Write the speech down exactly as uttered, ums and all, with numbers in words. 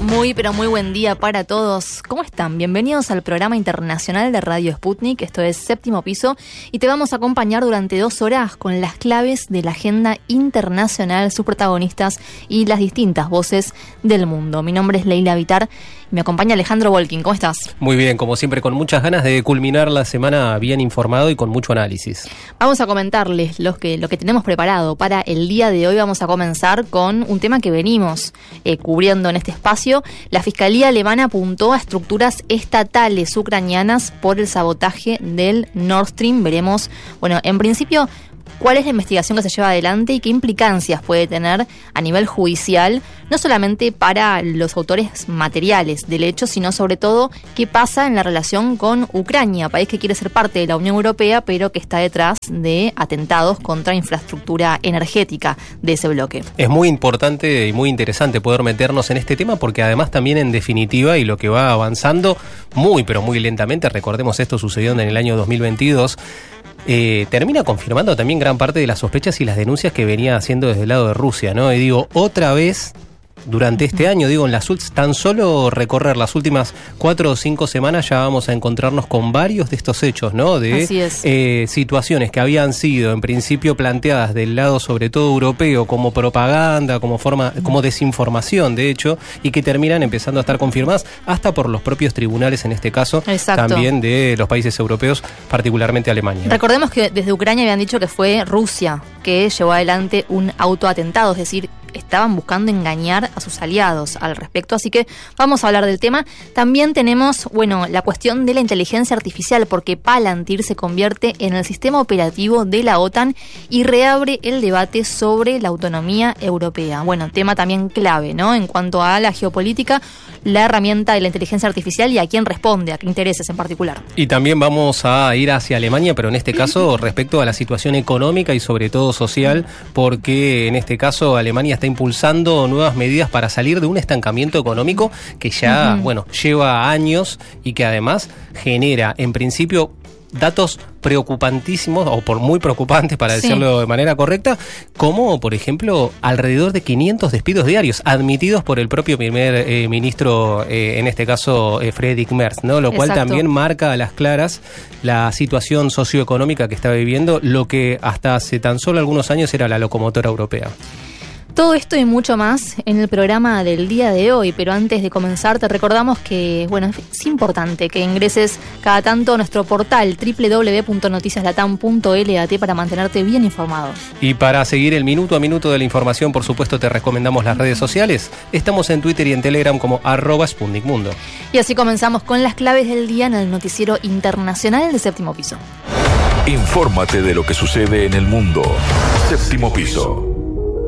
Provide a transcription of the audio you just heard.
Muy, pero muy buen día para todos. ¿Cómo están? Bienvenidos al programa internacional de Radio Sputnik. Esto es Séptimo Piso y te vamos a acompañar durante dos horas con las claves de la agenda internacional, sus protagonistas y las distintas voces del mundo. Mi nombre es Leila Vitar y me acompaña Alejandro Volkin. ¿Cómo estás? Muy bien, como siempre, con muchas ganas de culminar la semana bien informado y con mucho análisis. Vamos a comentarles los que, lo que tenemos preparado para el día de hoy. Vamos a comenzar con un tema que venimos eh, cubriendo en este espacio. La Fiscalía alemana apuntó a estructuras estatales ucranianas por el sabotaje del Nord Stream. Veremos, bueno, en principio, cuál es la investigación que se lleva adelante y qué implicancias puede tener a nivel judicial, no solamente para los autores materiales del hecho, sino sobre todo qué pasa en la relación con Ucrania, país que quiere ser parte de la Unión Europea, pero que está detrás de atentados contra infraestructura energética de ese bloque. Es muy importante y muy interesante poder meternos en este tema porque además también en definitiva y lo que va avanzando muy pero muy lentamente, recordemos esto sucedió en el año dos mil veintidós, Eh, termina confirmando también gran parte de las sospechas y las denuncias que venía haciendo desde el lado de Rusia, ¿no? Y digo, otra vez, durante este año, digo, en las tan solo recorrer las últimas cuatro o cinco semanas ya vamos a encontrarnos con varios de estos hechos, ¿no? De eh, situaciones que habían sido en principio planteadas del lado sobre todo europeo como propaganda, como forma, como desinformación, de hecho, y que terminan empezando a estar confirmadas hasta por los propios tribunales, en este caso, Exacto. también de los países europeos, particularmente Alemania. Recordemos que desde Ucrania habían dicho que fue Rusia que llevó adelante un autoatentado, es decir, estaban buscando engañar a sus aliados al respecto, así que vamos a hablar del tema. También tenemos, bueno, la cuestión de la inteligencia artificial, porque Palantir se convierte en el sistema operativo de la OTAN y reabre el debate sobre la autonomía europea. Bueno, tema también clave, ¿no? En cuanto a la geopolítica, la herramienta de la inteligencia artificial y a quién responde, a qué intereses en particular. Y también vamos a ir hacia Alemania, pero en este caso respecto a la situación económica y sobre todo social, porque en este caso Alemania está impulsando nuevas medidas para salir de un estancamiento económico que ya, uh-huh. bueno, lleva años y que además genera, en principio, datos preocupantísimos, o por muy preocupantes para sí. decirlo de manera correcta, como, por ejemplo, alrededor de quinientos despidos diarios, admitidos por el propio primer eh, ministro, eh, en este caso, eh, Friedrich Merz, ¿no? Lo cual Exacto. también marca a las claras la situación socioeconómica que está viviendo, lo que hasta hace tan solo algunos años era la locomotora europea. Todo esto y mucho más en el programa del día de hoy, pero antes de comenzar te recordamos que, bueno, es importante que ingreses cada tanto a nuestro portal doble u doble u doble u punto noticias latam punto lat para mantenerte bien informado. Y para seguir el minuto a minuto de la información, por supuesto, te recomendamos las redes sociales. Estamos en Twitter y en Telegram como arroba Sputnik Mundo. Y así comenzamos con las claves del día en el noticiero internacional de Séptimo Piso. Infórmate de lo que sucede en el mundo. Séptimo Piso.